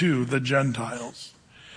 to the Gentiles.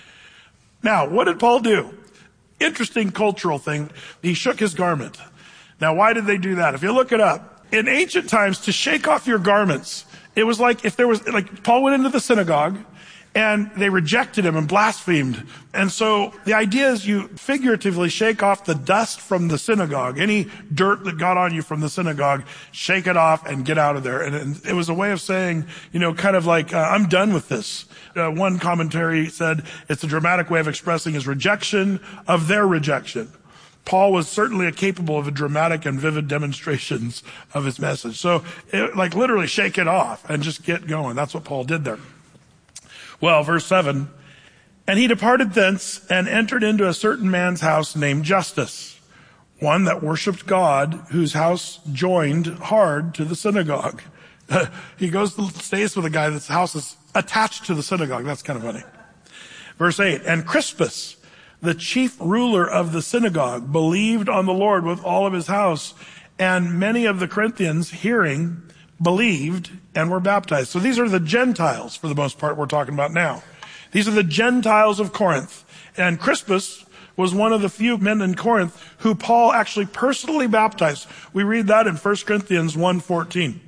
Now, what did Paul do? Interesting cultural thing. He shook his garment. Now, why did they do that? If you look it up, in ancient times, to shake off your garments, it was like if there was, like Paul went into the synagogue and they rejected him and blasphemed. And so the idea is you figuratively shake off the dust from the synagogue. Any dirt that got on you from the synagogue, shake it off and get out of there. And it was a way of saying, kind of like, I'm done with this. One commentary said it's a dramatic way of expressing his rejection of their rejection. Paul was certainly capable of a dramatic and vivid demonstrations of his message. So literally shake it off and just get going. That's what Paul did there. Well, verse 7, and he departed thence and entered into a certain man's house named Justus, one that worshiped God, whose house joined hard to the synagogue. He stays with a guy that's house is attached to the synagogue. That's kind of funny. Verse 8, and Crispus, the chief ruler of the synagogue, believed on the Lord with all of his house, and many of the Corinthians, hearing, believed and were baptized. So these are the Gentiles, for the most part, we're talking about now. These are the Gentiles of Corinth. And Crispus was one of the few men in Corinth who Paul actually personally baptized. We read that in 1 Corinthians 1:14.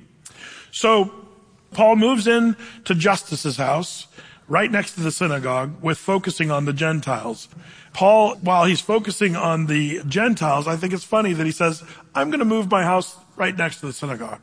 So Paul moves in to Justus's house, right next to the synagogue, with focusing on the Gentiles. Paul, while he's focusing on the Gentiles, I think it's funny that he says, I'm going to move my house right next to the synagogue.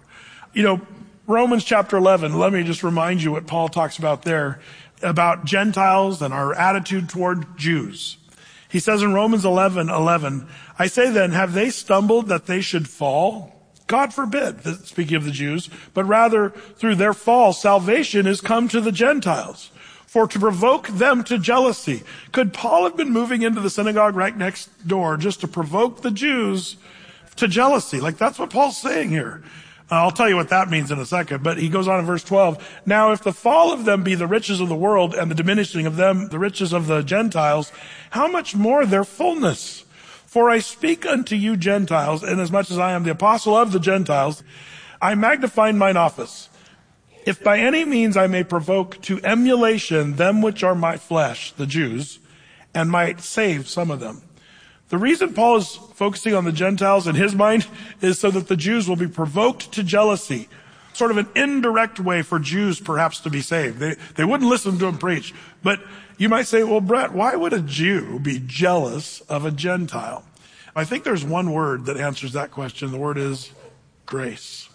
Romans chapter 11, let me just remind you what Paul talks about there, about Gentiles and our attitude toward Jews. He says in Romans 11:11, I say then, have they stumbled that they should fall? God forbid, speaking of the Jews, but rather through their fall, salvation is come to the Gentiles, for to provoke them to jealousy. Could Paul have been moving into the synagogue right next door just to provoke the Jews to jealousy? That's what Paul's saying here. I'll tell you what that means in a second, but he goes on in verse 12. Now, if the fall of them be the riches of the world and the diminishing of them the riches of the Gentiles, how much more their fullness? For I speak unto you Gentiles, inasmuch as I am the apostle of the Gentiles, I magnify mine office. If by any means I may provoke to emulation them which are my flesh, the Jews, and might save some of them. The reason Paul is focusing on the Gentiles in his mind is so that the Jews will be provoked to jealousy. Sort of an indirect way for Jews perhaps to be saved. They wouldn't listen to him preach. But you might say, well, Brett, why would a Jew be jealous of a Gentile? I think there's one word that answers that question. The word is grace.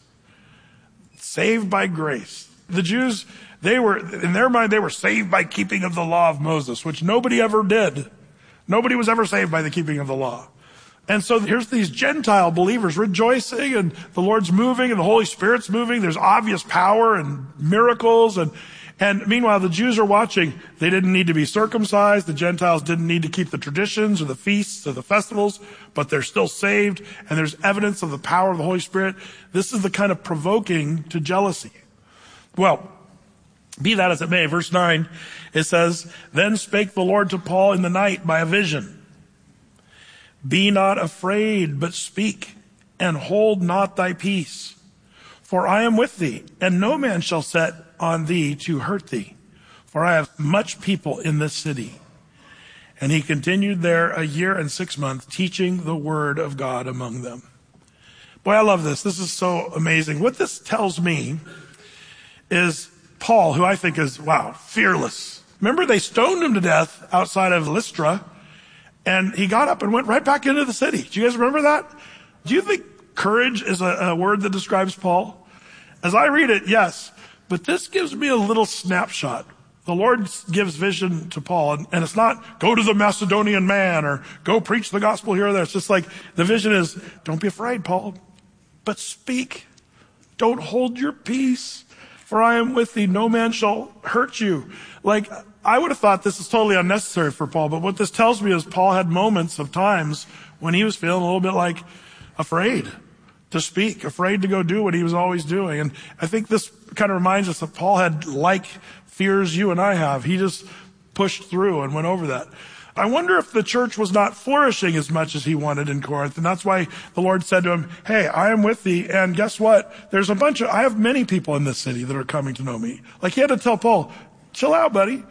Saved by grace. The Jews, in their mind, they were saved by keeping of the law of Moses, which nobody ever did. Nobody was ever saved by the keeping of the law. And so here's these Gentile believers rejoicing, and the Lord's moving and the Holy Spirit's moving. There's obvious power and miracles. And meanwhile, the Jews are watching. They didn't need to be circumcised. The Gentiles didn't need to keep the traditions or the feasts or the festivals, but they're still saved. And there's evidence of the power of the Holy Spirit. This is the kind of provoking to jealousy. Well, be that as it may, verse 9, it says, Then spake the Lord to Paul in the night by a vision. Be not afraid, but speak, and hold not thy peace. For I am with thee, and no man shall set on thee to hurt thee. For I have much people in this city. And he continued there 1 year and 6 months, teaching the word of God among them. Boy, I love this. This is so amazing. What this tells me is Paul, who I think is, fearless. Remember, they stoned him to death outside of Lystra, and he got up and went right back into the city. Do you guys remember that? Do you think courage is a word that describes Paul? As I read it, yes. But this gives me a little snapshot. The Lord gives vision to Paul, and it's not go to the Macedonian man or go preach the gospel here or there. It's just like the vision is, don't be afraid, Paul, but speak. Don't hold your peace. For I am with thee, no man shall hurt you. I would have thought this is totally unnecessary for Paul, but what this tells me is Paul had moments of times when he was feeling a little bit afraid to speak, afraid to go do what he was always doing. And I think this kind of reminds us that Paul had fears you and I have. He just pushed through and went over that. I wonder if the church was not flourishing as much as he wanted in Corinth. And that's why the Lord said to him, hey, I am with thee. And guess what? I have many people in this city that are coming to know me. He had to tell Paul, chill out, buddy.